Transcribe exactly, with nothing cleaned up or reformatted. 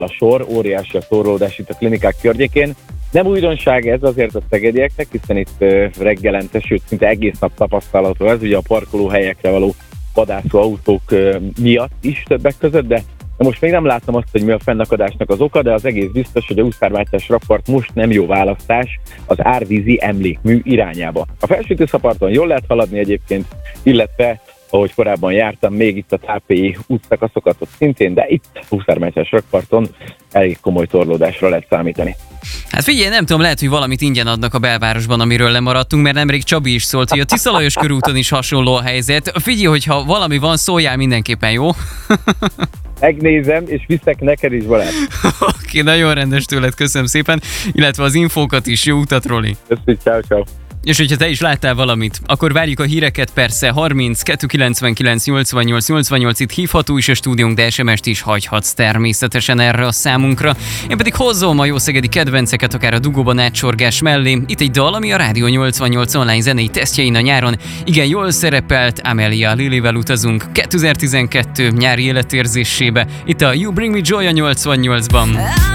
a sor, óriási a torlódás itt a klinikák környékén. Nem újdonság ez azért a szegedieknek, hiszen itt reggelente, sőt szinte egész nap tapasztalható ez, ugye a parkolóhelyekre való vadászó autók miatt is többek között, de most még nem látom azt, hogy mi a fennakadásnak az oka, de az egész biztos, hogy a Huszármátyás rakpart most nem jó választás az árvízi emlékmű irányába. A Felső-Tiszaparton jól lehet haladni egyébként, illetve ahogy korábban jártam, még itt a tápélyi útszakaszokat ott szintén, de itt a Huszármátyás rakparton elég komoly torlódásra lehet számítani. Hát figyelj, nem tudom, lehet, hogy valamit ingyen adnak a belvárosban, amiről lemaradtunk, mert nemrég Csabi is szólt, hogy a Tisza Lajos körúton is hasonló a helyzet. Figyelj, hogyha valami van, szóljál mindenképpen, jó? Megnézem, és viszek neked is, Balázs. Oké, okay, nagyon rendes tőled, köszönöm szépen, illetve az infókat is, jó utat, Roli. Köszönöm, ciao, ciao. És hogyha te is láttál valamit, akkor várjuk a híreket, persze harminc kettő kilencvenkilenc nyolcvannyolc nyolcvannyolc itt hívható is a stúdiónk, de es em est is hagyhatsz természetesen erre a számunkra. Én pedig hozzom a jó szegedi kedvenceket akár a dugóban átsorgás mellé. Itt egy dal, ami a Rádió nyolcvannyolc online zenei tesztjein a nyáron igen jól szerepelt, Amelia Lilivel utazunk kétezer-tizenkettő nyári életérzésébe. Itt a You Bring Me Joy a nyolcvannyolcban.